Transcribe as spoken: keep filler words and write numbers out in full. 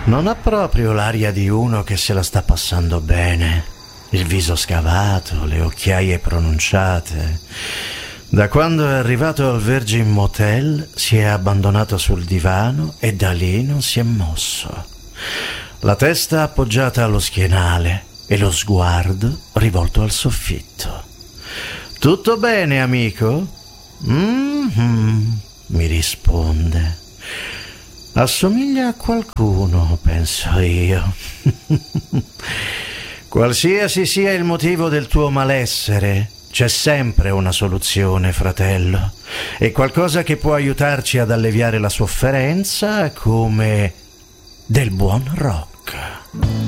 Non ha proprio l'aria di uno che se la sta passando bene. Il viso scavato, le occhiaie pronunciate. Da quando è arrivato al Virgin Motel si è abbandonato sul divano e da lì non si è mosso. La testa appoggiata allo schienale e lo sguardo rivolto al soffitto. «Tutto bene, amico?» «Mm-hmm», mi risponde. Assomiglia a qualcuno, penso io. Qualsiasi sia il motivo del tuo malessere, c'è sempre una soluzione, fratello. E qualcosa che può aiutarci ad alleviare la sofferenza come del buon rock.